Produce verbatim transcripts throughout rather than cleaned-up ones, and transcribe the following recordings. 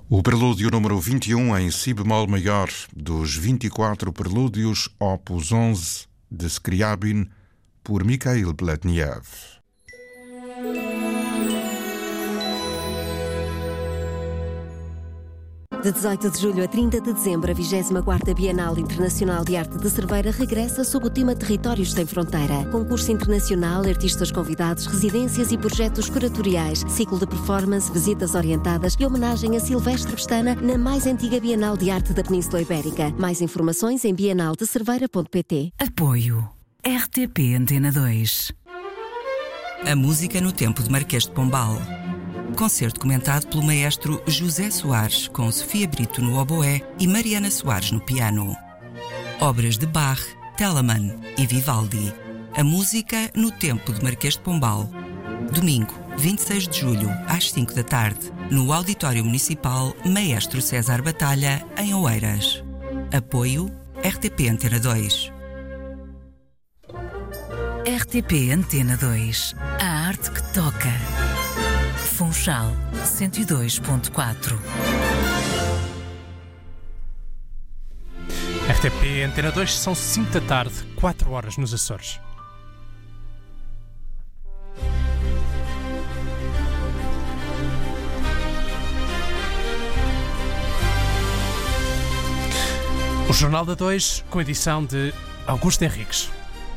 O prelúdio número vinte e um em si bemol maior dos vinte e quatro prelúdios opus onze de Scriabin por Mikhail Blatniev. De dezoito de julho a trinta de dezembro, a vigésima quarta Bienal Internacional de Arte de Cerveira regressa sob o tema Territórios Sem Fronteira. Concurso internacional, artistas convidados, residências e projetos curatoriais, ciclo de performance, visitas orientadas e homenagem a Silvestre Pestana na mais antiga Bienal de Arte da Península Ibérica. Mais informações em bienal de cerveira ponto pt. Apoio R T P Antena dois. A música no tempo de Marquês de Pombal. Concerto comentado pelo maestro José Soares, com Sofia Brito no oboé e Mariana Soares no piano. Obras de Bach, Telemann e Vivaldi. A música no tempo de Marquês de Pombal. Domingo, vinte e seis de julho, às cinco da tarde, no Auditório Municipal Maestro César Batalha, em Oeiras. Apoio R T P Antena dois. R T P Antena dois. A arte que toca. Funchal cento e dois ponto quatro. R T P Antena dois, são cinco da tarde, quatro horas nos Açores. O Jornal da dois, com edição de Augusto Henriques.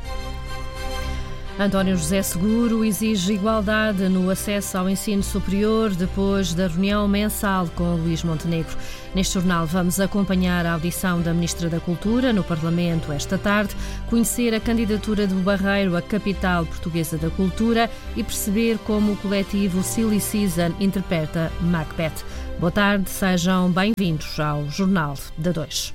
António José Seguro exige igualdade no acesso ao ensino superior depois da reunião mensal com Luís Montenegro. Neste jornal vamos acompanhar a audição da Ministra da Cultura no Parlamento esta tarde, conhecer a candidatura do Barreiro à capital portuguesa da cultura e perceber como o coletivo Silly Season interpreta Macbeth. Boa tarde, sejam bem-vindos ao Jornal da dois.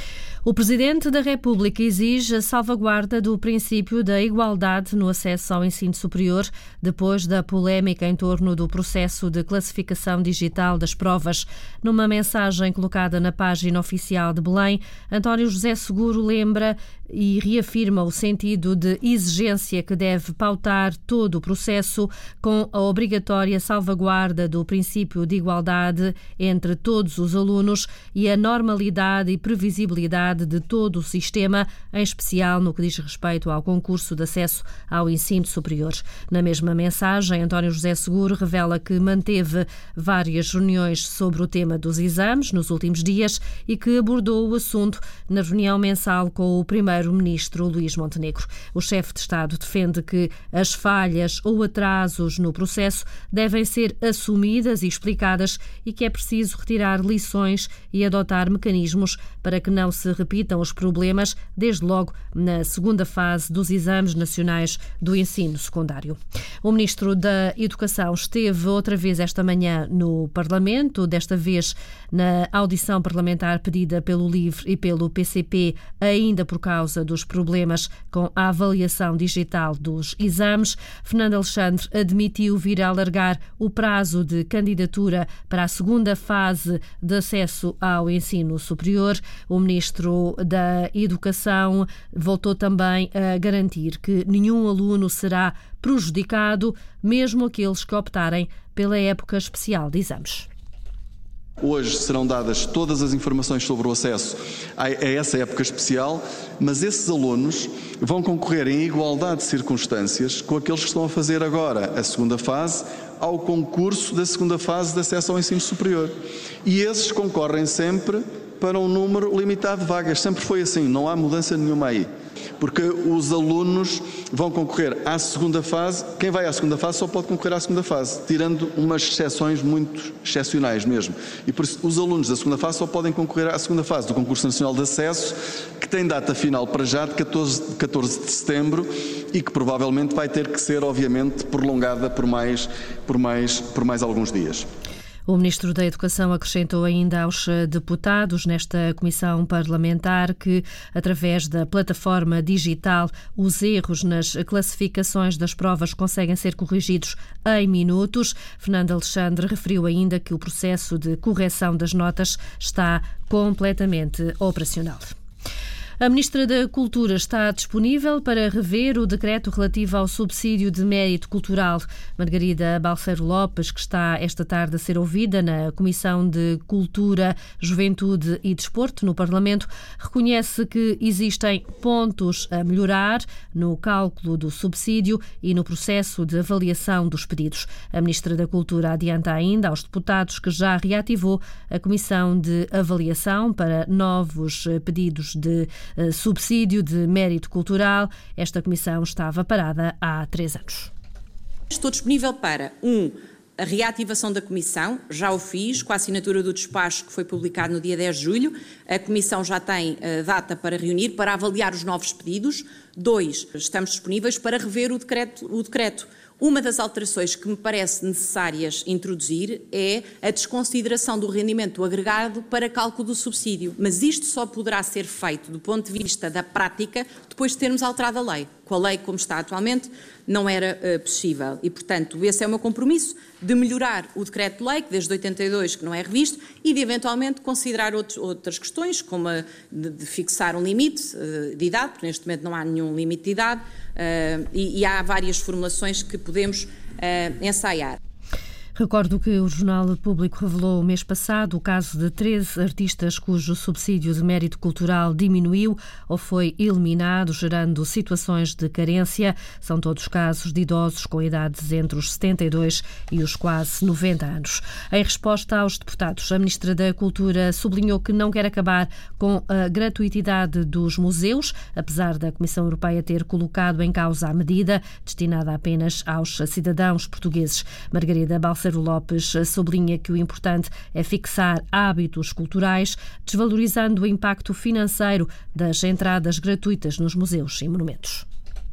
O Presidente da República exige a salvaguarda do princípio da igualdade no acesso ao ensino superior depois da polémica em torno do processo de classificação digital das provas. Numa mensagem colocada na página oficial de Belém, António José Seguro lembra e reafirma o sentido de exigência que deve pautar todo o processo, com a obrigatória salvaguarda do princípio de igualdade entre todos os alunos e a normalidade e previsibilidade de todo o sistema, em especial no que diz respeito ao concurso de acesso ao ensino superior. Na mesma mensagem, António José Seguro revela que manteve várias reuniões sobre o tema dos exames nos últimos dias e que abordou o assunto na reunião mensal com o primeiro-ministro Luís Montenegro. O chefe de Estado defende que as falhas ou atrasos no processo devem ser assumidas e explicadas e que é preciso retirar lições e adotar mecanismos para que não se repitam os problemas, desde logo na segunda fase dos exames nacionais do ensino secundário. O Ministro da Educação esteve outra vez esta manhã no Parlamento, desta vez na audição parlamentar pedida pelo LIVRE e pelo P C P, ainda por causa dos problemas com a avaliação digital dos exames. Fernando Alexandre admitiu vir a alargar o prazo de candidatura para a segunda fase de acesso ao ensino superior. O Ministro da Educação voltou também a garantir que nenhum aluno será prejudicado, mesmo aqueles que optarem pela época especial de exames. Hoje serão dadas todas as informações sobre o acesso a essa época especial, mas esses alunos vão concorrer em igualdade de circunstâncias com aqueles que estão a fazer agora a segunda fase ao concurso da segunda fase de acesso ao ensino superior. E esses concorrem sempre para um número limitado de vagas. Sempre foi assim, não há mudança nenhuma aí. Porque os alunos vão concorrer à segunda fase, quem vai à segunda fase só pode concorrer à segunda fase, tirando umas exceções muito excepcionais mesmo. E por isso os alunos da segunda fase só podem concorrer à segunda fase do Concurso Nacional de Acesso, que tem data final para já de catorze de setembro e que provavelmente vai ter que ser, obviamente, prolongada por mais, por mais, por mais alguns dias. O Ministro da Educação acrescentou ainda aos deputados nesta comissão parlamentar que, através da plataforma digital, os erros nas classificações das provas conseguem ser corrigidos em minutos. Fernando Alexandre referiu ainda que o processo de correção das notas está completamente operacional. A Ministra da Cultura está disponível para rever o decreto relativo ao subsídio de mérito cultural. Margarida Balseiro Lopes, que está esta tarde a ser ouvida na Comissão de Cultura, Juventude e Desporto no Parlamento, reconhece que existem pontos a melhorar no cálculo do subsídio e no processo de avaliação dos pedidos. A Ministra da Cultura adianta ainda aos deputados que já reativou a Comissão de Avaliação para novos pedidos de subsídio de mérito cultural. Esta comissão estava parada há três anos. Estou disponível para, um, a reativação da comissão, já o fiz, com a assinatura do despacho que foi publicado no dia dez de julho. A comissão já tem uh, data para reunir, para avaliar os novos pedidos. Dois, estamos disponíveis para rever o decreto. O decreto. Uma das alterações que me parece necessárias introduzir é a desconsideração do rendimento agregado para cálculo do subsídio. Mas isto só poderá ser feito do ponto de vista da prática depois de termos alterado a lei. Com a lei como está atualmente não era uh, possível e, portanto, esse é o meu compromisso de melhorar o decreto-lei, que desde oitenta e dois que não é revisto, e de eventualmente considerar outros, outras questões, como a de, de fixar um limite uh, de idade, porque neste momento não há nenhum limite de idade, uh, e, e há várias formulações que podemos uh, ensaiar. Recordo que o Jornal Público revelou o mês passado o caso de treze artistas cujo subsídio de mérito cultural diminuiu ou foi eliminado, gerando situações de carência. São todos casos de idosos com idades entre os setenta e dois e os quase noventa anos. Em resposta aos deputados, a Ministra da Cultura sublinhou que não quer acabar com a gratuitidade dos museus, apesar da Comissão Europeia ter colocado em causa a medida, destinada apenas aos cidadãos portugueses. Margarida Balseiro Lopes sublinha que o importante é fixar hábitos culturais, desvalorizando o impacto financeiro das entradas gratuitas nos museus e monumentos.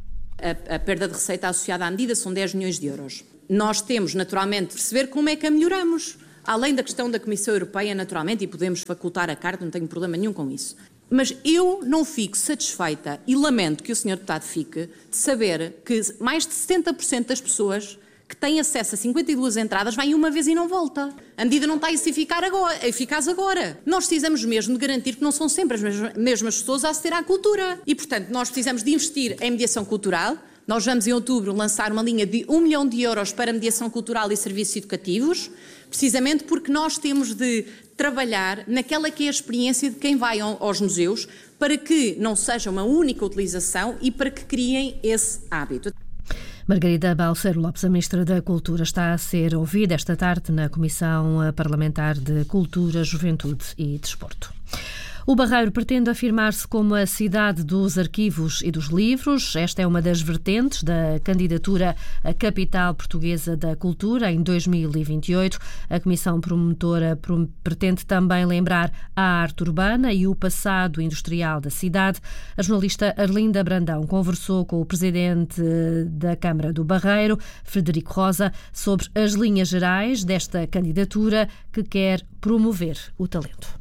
A, a perda de receita associada à medida são dez milhões de euros. Nós temos, naturalmente, de perceber como é que a melhoramos. Além da questão da Comissão Europeia, naturalmente, e podemos facultar a carta, não tenho problema nenhum com isso. Mas eu não fico satisfeita e lamento que o senhor deputado fique de saber que mais de setenta por cento das pessoas que têm acesso a cinquenta e duas entradas vêm uma vez e não volta. A medida não está a eficaz agora. eficaz agora. Nós precisamos mesmo de garantir que não são sempre as mesmas, mesmas pessoas a aceder à cultura. E, portanto, nós precisamos de investir em mediação cultural. Nós vamos, em outubro, lançar uma linha de um milhão de euros para mediação cultural e serviços educativos, precisamente porque nós temos de trabalhar naquela que é a experiência de quem vai aos museus, para que não seja uma única utilização e para que criem esse hábito. Margarida Balseiro Lopes, a Ministra da Cultura, está a ser ouvida esta tarde na Comissão Parlamentar de Cultura, Juventude e Desporto. O Barreiro pretende afirmar-se como a cidade dos arquivos e dos livros. Esta é uma das vertentes da candidatura à Capital Portuguesa da Cultura em dois mil e vinte e oito. A Comissão Promotora pretende também lembrar a arte urbana e o passado industrial da cidade. A jornalista Arlinda Brandão conversou com o presidente da Câmara do Barreiro, Frederico Rosa, sobre as linhas gerais desta candidatura que quer promover o talento.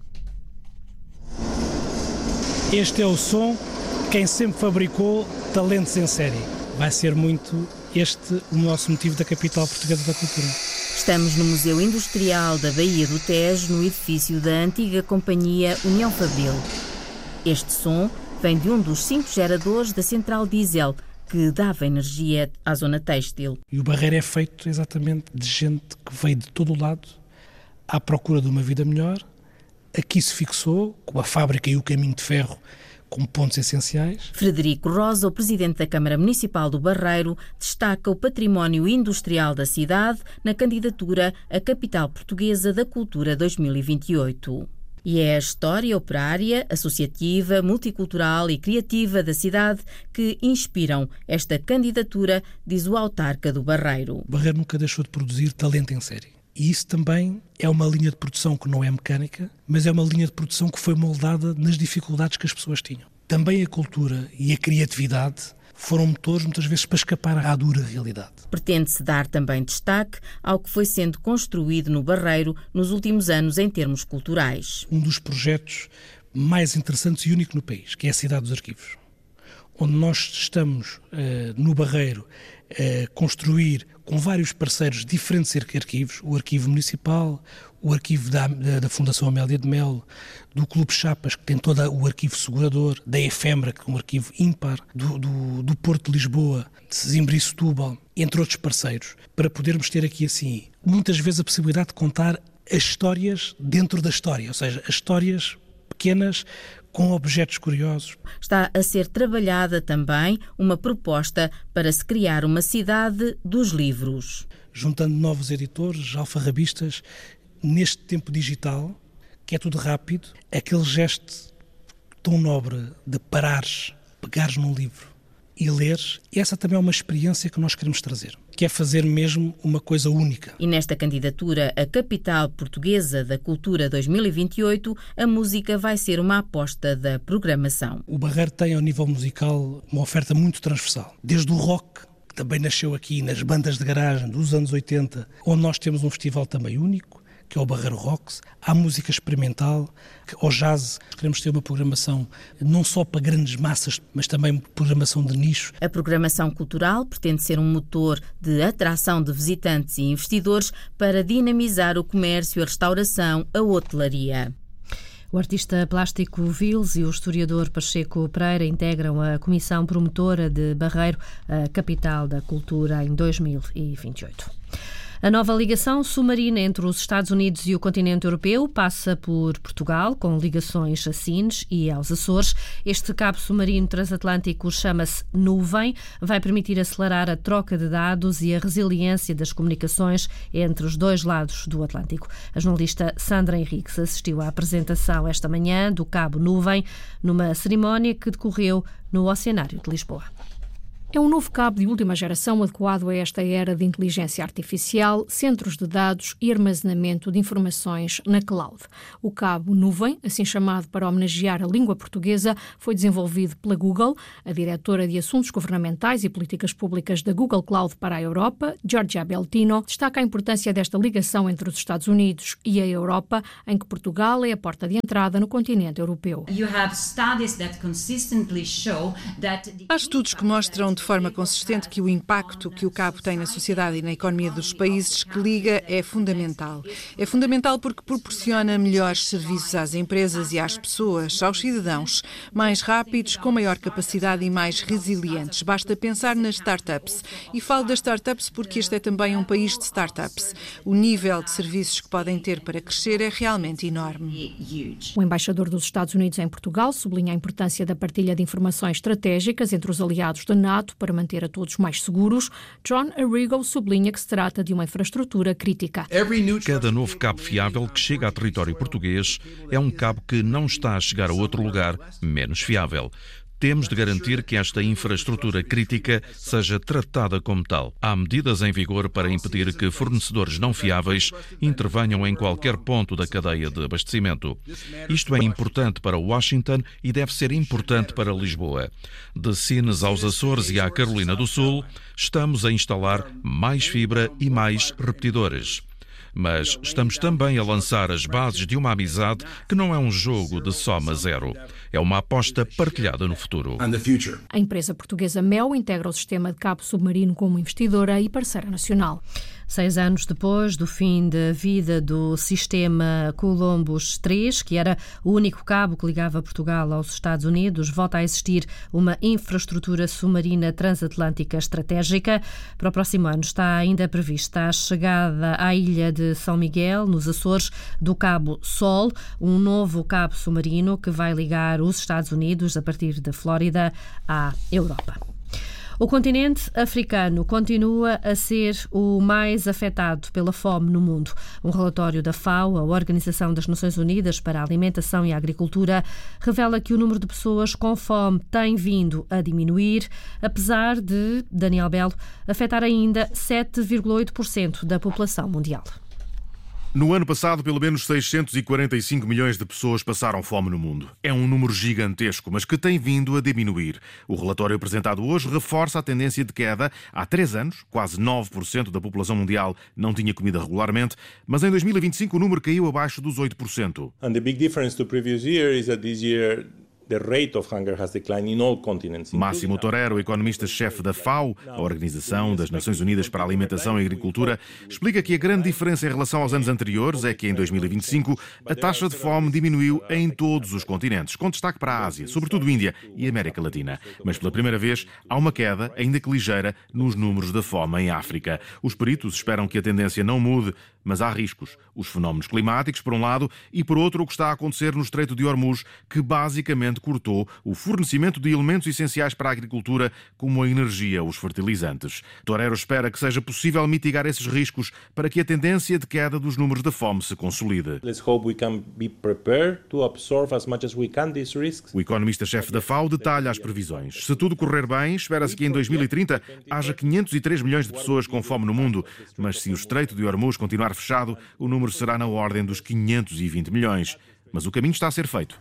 Este é o som de quem sempre fabricou talentos em série. Vai ser muito este o nosso motivo da Capital Portuguesa da Cultura. Estamos no Museu Industrial da Baía do Tejo, no edifício da antiga companhia União Fabril. Este som vem de um dos cinco geradores da central diesel, que dava energia à zona têxtil. E o Barreiro é feito exatamente de gente que veio de todo o lado à procura de uma vida melhor. Aqui se fixou, com a fábrica e o caminho de ferro como pontos essenciais. Frederico Rosa, o presidente da Câmara Municipal do Barreiro, destaca o património industrial da cidade na candidatura à Capital Portuguesa da Cultura dois mil e vinte e oito. E é a história operária, associativa, multicultural e criativa da cidade que inspiram esta candidatura, diz o autarca do Barreiro. O Barreiro nunca deixou de produzir talento em série. E isso também é uma linha de produção que não é mecânica, mas é uma linha de produção que foi moldada nas dificuldades que as pessoas tinham. Também a cultura e a criatividade foram motores, muitas vezes, para escapar à dura realidade. Pretende-se dar também destaque ao que foi sendo construído no Barreiro nos últimos anos em termos culturais. Um dos projetos mais interessantes e único no país, que é a Cidade dos Arquivos, onde nós estamos uh, no Barreiro a construir com vários parceiros diferentes arquivos, o Arquivo Municipal, o Arquivo da, da, da Fundação Amélia de Melo, do Clube Chapas, que tem todo o arquivo segurador, da Efêmera, que é um arquivo ímpar, do, do, do Porto de Lisboa, de Sesimbra e Setúbal, entre outros parceiros, para podermos ter aqui, assim, muitas vezes a possibilidade de contar as histórias dentro da história, ou seja, as histórias pequenas com objetos curiosos. Está a ser trabalhada também uma proposta para se criar uma cidade dos livros. Juntando novos editores, alfarrabistas, neste tempo digital, que é tudo rápido, aquele gesto tão nobre de parares, pegares num livro e leres, essa também é uma experiência que nós queremos trazer, que é fazer mesmo uma coisa única. E nesta candidatura à Capital Portuguesa da Cultura dois mil e vinte e oito, a música vai ser uma aposta da programação. O Barreiro tem, ao nível musical, uma oferta muito transversal. Desde o rock, que também nasceu aqui nas bandas de garagem dos anos oitenta, onde nós temos um festival também único, que é o Barreiro Rocks, há música experimental, ao jazz. Queremos ter uma programação não só para grandes massas, mas também programação de nicho. A programação cultural pretende ser um motor de atração de visitantes e investidores para dinamizar o comércio, a restauração, a hotelaria. O artista plástico Vils e o historiador Pacheco Pereira integram a Comissão Promotora de Barreiro, a Capital da Cultura, em dois mil e vinte e oito. A nova ligação submarina entre os Estados Unidos e o continente europeu passa por Portugal, com ligações a Sines e aos Açores. Este cabo submarino transatlântico chama-se Nuvem, vai permitir acelerar a troca de dados e a resiliência das comunicações entre os dois lados do Atlântico. A jornalista Sandra Henriques assistiu à apresentação esta manhã do cabo Nuvem, numa cerimónia que decorreu no Oceanário de Lisboa. É um novo cabo de última geração adequado a esta era de inteligência artificial, centros de dados e armazenamento de informações na cloud. O cabo Nuvem, assim chamado para homenagear a língua portuguesa, foi desenvolvido pela Google. A diretora de Assuntos Governamentais e Políticas Públicas da Google Cloud para a Europa, Giorgia Beltino, destaca a importância desta ligação entre os Estados Unidos e a Europa, em que Portugal é a porta de entrada no continente europeu. Há estudos que mostram de forma consistente que o impacto que o cabo tem na sociedade e na economia dos países que liga é fundamental. É fundamental porque proporciona melhores serviços às empresas e às pessoas, aos cidadãos, mais rápidos, com maior capacidade e mais resilientes. Basta pensar nas startups. E falo das startups porque este é também um país de startups. O nível de serviços que podem ter para crescer é realmente enorme. O embaixador dos Estados Unidos em Portugal sublinha a importância da partilha de informações estratégicas entre os aliados da NATO para manter a todos mais seguros. John Arrigo sublinha que se trata de uma infraestrutura crítica. Cada novo cabo fiável que chega a território português é um cabo que não está a chegar a outro lugar menos fiável. Temos de garantir que esta infraestrutura crítica seja tratada como tal. Há medidas em vigor para impedir que fornecedores não fiáveis intervenham em qualquer ponto da cadeia de abastecimento. Isto é importante para Washington e deve ser importante para Lisboa. De Sines aos Açores e à Carolina do Sul, estamos a instalar mais fibra e mais repetidores. Mas estamos também a lançar as bases de uma amizade que não é um jogo de soma zero. É uma aposta partilhada no futuro. A empresa portuguesa Mel integra o sistema de cabo submarino como investidora e parceira nacional. Seis anos depois do fim da vida do sistema Columbus três, que era o único cabo que ligava Portugal aos Estados Unidos, volta a existir uma infraestrutura submarina transatlântica estratégica. Para o próximo ano está ainda prevista a chegada à ilha de São Miguel, nos Açores, do cabo Sol, um novo cabo submarino que vai ligar os Estados Unidos, a partir da Flórida, à Europa. O continente africano continua a ser o mais afetado pela fome no mundo. Um relatório da FAO, a Organização das Nações Unidas para a Alimentação e a Agricultura, revela que o número de pessoas com fome tem vindo a diminuir, apesar de, Daniel Belo, afetar ainda sete vírgula oito por cento da população mundial. No ano passado, pelo menos seiscentos e quarenta e cinco milhões de pessoas passaram fome no mundo. É um número gigantesco, mas que tem vindo a diminuir. O relatório apresentado hoje reforça a tendência de queda. Há três anos, quase nove por cento da população mundial não tinha comida regularmente, mas em dois mil e vinte e cinco o número caiu abaixo dos oito por cento. And the big difference to previous year is that this year Máximo Torero, economista-chefe da F A O, a Organização das Nações Unidas para a Alimentação e Agricultura, explica que a grande diferença em relação aos anos anteriores é que em dois mil e vinte e cinco a taxa de fome diminuiu em todos os continentes, com destaque para a Ásia, sobretudo Índia e América Latina. Mas pela primeira vez há uma queda, ainda que ligeira, nos números da fome em África. Os peritos esperam que a tendência não mude, mas há riscos. Os fenómenos climáticos, por um lado, e por outro o que está a acontecer no Estreito de Hormuz, que basicamente cortou o fornecimento de elementos essenciais para a agricultura, como a energia ou os fertilizantes. Torero espera que seja possível mitigar esses riscos para que a tendência de queda dos números da fome se consolide. O economista-chefe da F A O detalha as previsões. Se tudo correr bem, espera-se que em dois mil e trinta haja quinhentos e três milhões de pessoas com fome no mundo, mas se o Estreito de Hormuz continuar fechado, o número será na ordem dos quinhentos e vinte milhões. Mas o caminho está a ser feito.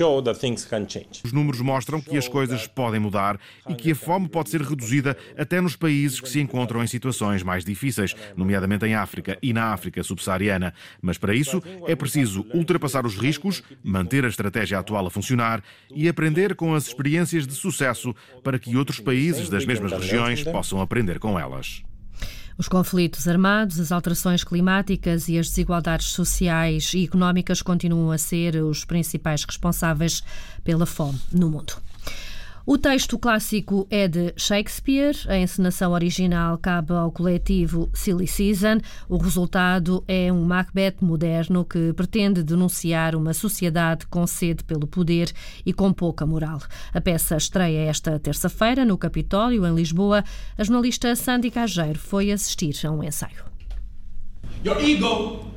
Os números mostram que as coisas podem mudar e que a fome pode ser reduzida até nos países que se encontram em situações mais difíceis, nomeadamente em África e na África subsaariana. Mas para isso é preciso ultrapassar os riscos, manter a estratégia atual a funcionar e aprender com as experiências de sucesso para que outros países das mesmas regiões possam aprender com elas. Os conflitos armados, as alterações climáticas e as desigualdades sociais e económicas continuam a ser os principais responsáveis pela fome no mundo. O texto clássico é de Shakespeare, a encenação original cabe ao coletivo Silly Season. O resultado é um Macbeth moderno que pretende denunciar uma sociedade com sede pelo poder e com pouca moral. A peça estreia esta terça-feira no Capitólio, em Lisboa. A jornalista Sandy Cageiro foi assistir a um ensaio. Your ego!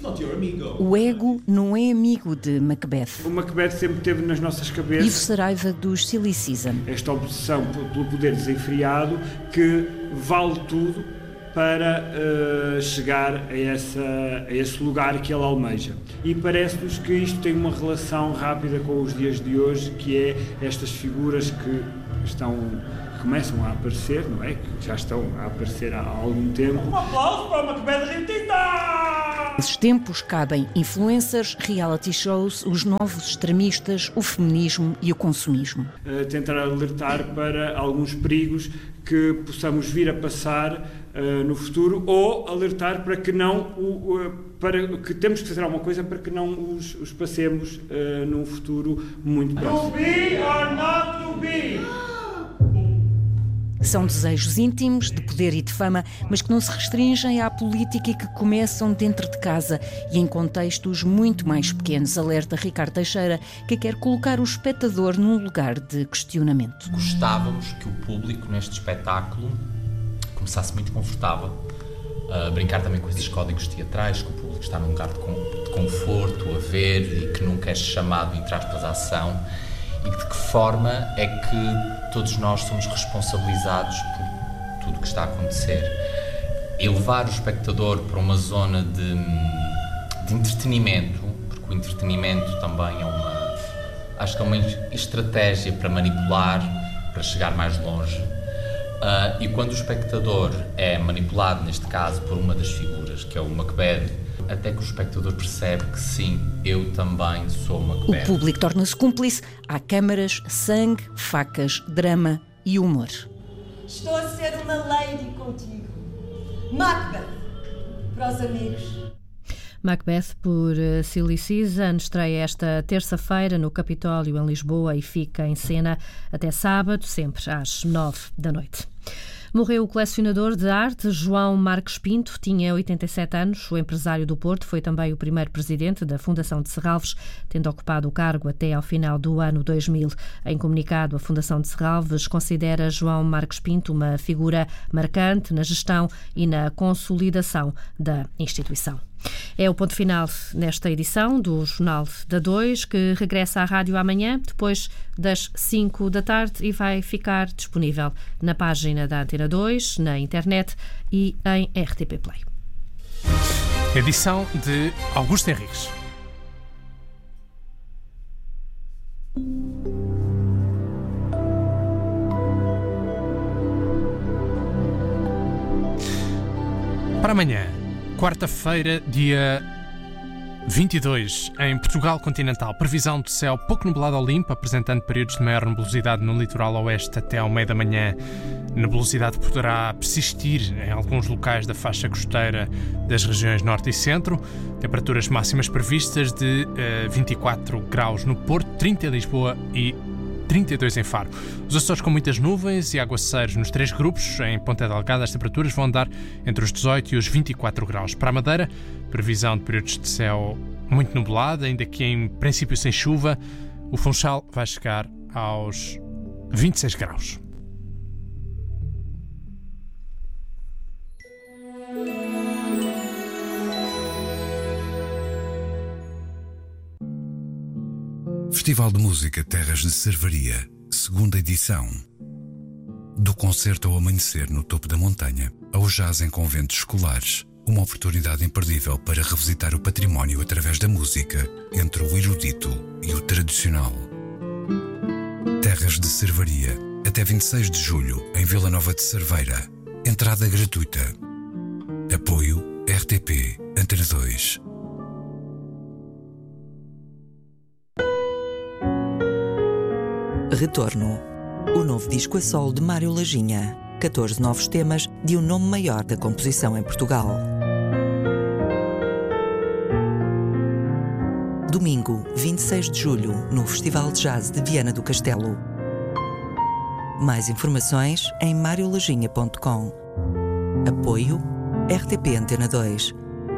O ego não é amigo de Macbeth. O Macbeth sempre teve nas nossas cabeças. Ivo Saraiva, dos Silly Season. Esta obsessão pelo poder desenfreado que vale tudo para uh, chegar a, essa, a esse lugar que ele almeja. E parece-nos que isto tem uma relação rápida com os dias de hoje, que é estas figuras que estão... começam a aparecer, não é? Que já estão a aparecer há algum tempo. Um aplauso para o Macbeth Rentita! Nesses tempos cabem influencers, reality shows, os novos extremistas, o feminismo e o consumismo. Uh, tentar alertar para alguns perigos que possamos vir a passar uh, no futuro, ou alertar para que não o, uh, para que temos que fazer alguma coisa para que não os, os passemos uh, num futuro muito próximo. To be or not to be? São desejos íntimos de poder e de fama, mas que não se restringem à política e que começam dentro de casa e em contextos muito mais pequenos, alerta Ricardo Teixeira, que quer colocar o espectador num lugar de questionamento. Gostávamos que o público neste espetáculo começasse muito confortável, a brincar também com esses códigos teatrais, que o público está num lugar de conforto, a ver e que nunca é chamado, entre aspas, à ação. E de que forma é que todos nós somos responsabilizados por tudo o que está a acontecer. E levar o espectador para uma zona de, de entretenimento, porque o entretenimento também é uma, acho que é uma estratégia para manipular, para chegar mais longe. Uh, e quando o espectador é manipulado, neste caso, por uma das figuras, que é o Macbeth, até que o espectador percebe que sim, eu também sou Macbeth. O público torna-se cúmplice. Há câmaras, sangue, facas, drama e humor. Estou a ser uma lady contigo. Macbeth, para os amigos. Macbeth, por Silly Season, estreia esta terça-feira no Capitólio, em Lisboa, e fica em cena até sábado, sempre às nove da noite. Morreu o colecionador de arte João Marques Pinto, tinha oitenta e sete anos. O empresário do Porto foi também o primeiro presidente da Fundação de Serralves, tendo ocupado o cargo até ao final do ano dois mil. Em comunicado, a Fundação de Serralves considera João Marques Pinto uma figura marcante na gestão e na consolidação da instituição. É o ponto final nesta edição do Jornal da dois, que regressa à rádio amanhã, depois das cinco da tarde, e vai ficar disponível na página da Antena dois, na internet e em R T P Play. Edição de Augusto Henriques. Para amanhã, quarta-feira, dia vinte e dois. Em Portugal continental, previsão de céu pouco nublado ou limpo, apresentando períodos de maior nebulosidade no litoral oeste até ao meio da manhã. Nebulosidade poderá persistir em alguns locais da faixa costeira das regiões norte e centro. Temperaturas máximas previstas de uh, vinte e quatro graus no Porto, trinta em Lisboa e trinta e dois em Faro. Os Açores com muitas nuvens e aguaceiros nos três grupos. Em Ponta Delgada as temperaturas vão andar entre os dezoito e os vinte e quatro graus. Para a Madeira, previsão de períodos de céu muito nublado, ainda que em princípio sem chuva. O Funchal vai chegar aos vinte e seis graus. Festival de Música Terras de Cervaria, segunda edição. Do concerto ao amanhecer no topo da montanha, ao jazz em conventos escolares, uma oportunidade imperdível para revisitar o património através da música, entre o erudito e o tradicional. Terras de Cervaria, até vinte e seis de julho, em Vila Nova de Cerveira. Entrada gratuita. Apoio R T P Antena dois. Retorno. O novo disco a solo de Mário Lajinha. catorze novos temas de um nome maior da composição em Portugal. Domingo, vinte e seis de julho, no Festival de Jazz de Viana do Castelo. Mais informações em mario lajinha ponto com. Apoio R T P Antena dois.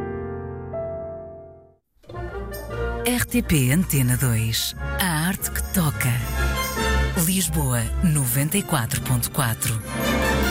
R T P Antena dois. A arte que toca. Lisboa noventa e quatro ponto quatro.